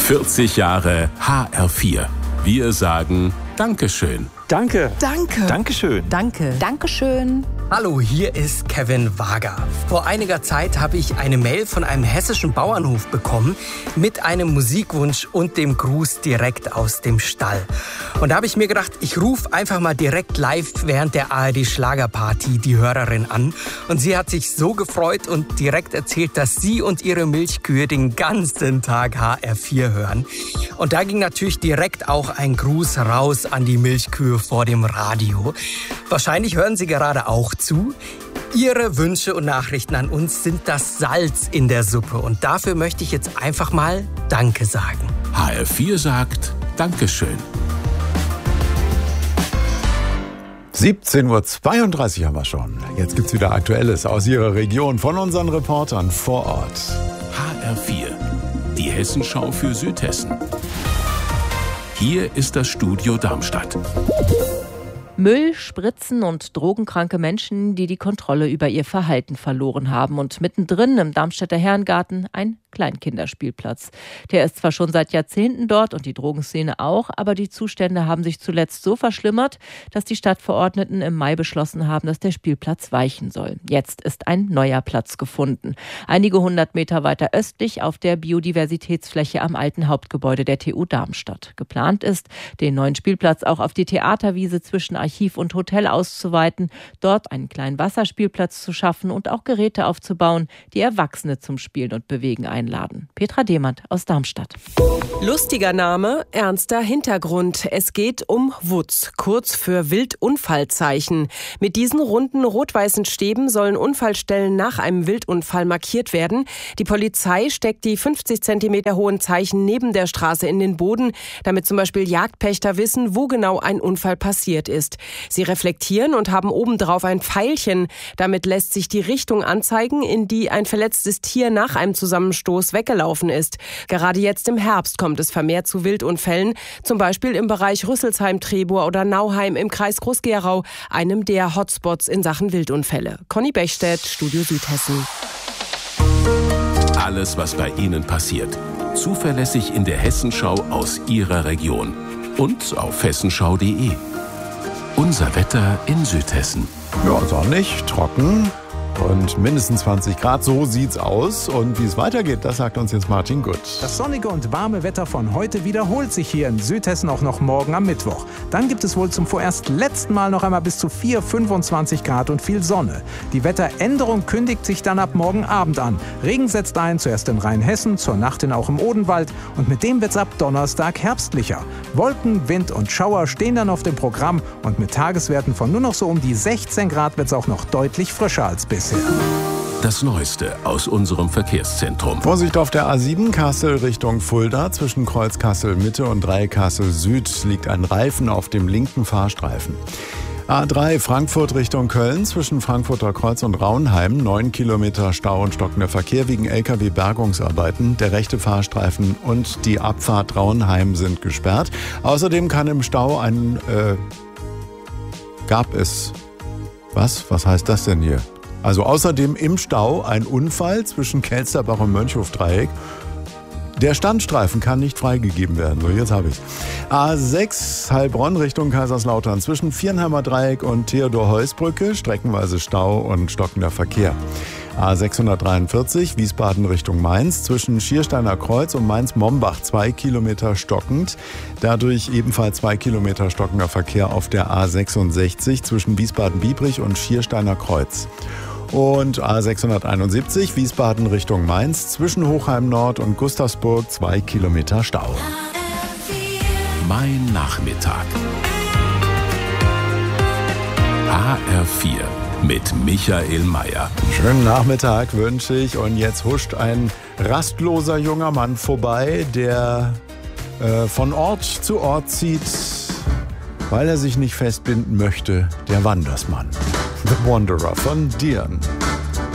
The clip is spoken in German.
40 Jahre HR4. Wir sagen Dankeschön. Danke. Danke. Dankeschön. Danke. Dankeschön. Hallo, hier ist Kevin Wager. Vor einiger Zeit habe ich eine Mail von einem hessischen Bauernhof bekommen mit einem Musikwunsch und dem Gruß direkt aus dem Stall. Und da habe ich mir gedacht, ich rufe einfach mal direkt live während der ARD-Schlagerparty die Hörerin an. Und sie hat sich so gefreut und direkt erzählt, dass sie und ihre Milchkühe den ganzen Tag HR4 hören. Und da ging natürlich direkt auch ein Gruß raus an die Milchkühe vor dem Radio. Wahrscheinlich hören Sie gerade auch zu. Ihre Wünsche und Nachrichten an uns sind das Salz in der Suppe. Und dafür möchte ich jetzt einfach mal Danke sagen. HR4 sagt Dankeschön. 17:32 Uhr haben wir schon. Jetzt gibt's wieder Aktuelles aus Ihrer Region von unseren Reportern vor Ort. HR4, die Hessenschau für Südhessen. Hier ist das Studio Darmstadt. Müll, Spritzen und drogenkranke Menschen, die die Kontrolle über ihr Verhalten verloren haben. Und mittendrin im Darmstädter Herrengarten ein Kleinkinderspielplatz. Der ist zwar schon seit Jahrzehnten dort und die Drogenszene auch, aber die Zustände haben sich zuletzt so verschlimmert, dass die Stadtverordneten im Mai beschlossen haben, dass der Spielplatz weichen soll. Jetzt ist ein neuer Platz gefunden. Einige 100 Meter weiter östlich auf der Biodiversitätsfläche am alten Hauptgebäude der TU Darmstadt. Geplant ist, den neuen Spielplatz auch auf die Theaterwiese zwischen Archiv und Hotel auszuweiten, dort einen kleinen Wasserspielplatz zu schaffen und auch Geräte aufzubauen, die Erwachsene zum Spielen und Bewegen einladen. Petra Demand aus Darmstadt. Lustiger Name, ernster Hintergrund. Es geht um WUZ, kurz für Wildunfallzeichen. Mit diesen runden rot-weißen Stäben sollen Unfallstellen nach einem Wildunfall markiert werden. Die Polizei steckt die 50 Zentimeter hohen Zeichen neben der Straße in den Boden, damit zum Beispiel Jagdpächter wissen, wo genau ein Unfall passiert ist. Sie reflektieren und haben obendrauf ein Pfeilchen. Damit lässt sich die Richtung anzeigen, in die ein verletztes Tier nach einem Zusammenstoß weggelaufen ist. Gerade jetzt im Herbst kommt es vermehrt zu Wildunfällen, zum Beispiel im Bereich Rüsselsheim, Trebur oder Nauheim im Kreis Groß-Gerau, einem der Hotspots in Sachen Wildunfälle. Conny Bechstedt, Studio Südhessen. Alles, was bei Ihnen passiert, zuverlässig in der Hessenschau aus Ihrer Region und auf hessenschau.de. Unser Wetter in Südhessen. Ja, sonnig, trocken und mindestens 20 Grad. So sieht's aus. Und wie es weitergeht, das sagt uns jetzt Martin Gutt. Das sonnige und warme Wetter von heute wiederholt sich hier in Südhessen auch noch morgen am Mittwoch. Dann gibt es wohl zum vorerst letzten Mal noch einmal bis zu 25 Grad und viel Sonne. Die Wetteränderung kündigt sich dann ab morgen Abend an. Regen setzt ein, zuerst in Rheinhessen, zur Nacht hin auch im Odenwald. Und mit dem wird's ab Donnerstag herbstlicher. Wolken, Wind und Schauer stehen dann auf dem Programm. Und mit Tageswerten von nur noch so um die 16 Grad wird's auch noch deutlich frischer als bisher. Das Neueste aus unserem Verkehrszentrum. Vorsicht auf der A7 Kassel Richtung Fulda. Zwischen Kreuz Kassel Mitte und Dreieck-Kassel Süd liegt ein Reifen auf dem linken Fahrstreifen. A3 Frankfurt Richtung Köln. Zwischen Frankfurter Kreuz und Raunheim 9 Kilometer Stau und stockender Verkehr wegen Lkw-Bergungsarbeiten. Der rechte Fahrstreifen und die Abfahrt Raunheim sind gesperrt. Außerdem kann im Stau Was heißt das denn hier? Also außerdem im Stau ein Unfall zwischen Kelsterbach und Mönchhof-Dreieck. Der Standstreifen kann nicht freigegeben werden. So, jetzt habe ich's. A6 Heilbronn Richtung Kaiserslautern. Zwischen Viernheimer Dreieck und Theodor-Heuss-Brücke streckenweise Stau und stockender Verkehr. A643 Wiesbaden Richtung Mainz. Zwischen Schiersteiner Kreuz und Mainz-Mombach 2 Kilometer stockend. Dadurch ebenfalls 2 Kilometer stockender Verkehr auf der A66 zwischen Wiesbaden-Biebrich und Schiersteiner Kreuz. Und A671 Wiesbaden Richtung Mainz zwischen Hochheim Nord und Gustavsburg 2 Kilometer Stau. Mein Nachmittag. HR4 mit Michael Mayer. Schönen Nachmittag wünsche ich. Und jetzt huscht ein rastloser junger Mann vorbei, der von Ort zu Ort zieht, weil er sich nicht festbinden möchte. Der Wandersmann. The Wanderer von Dian.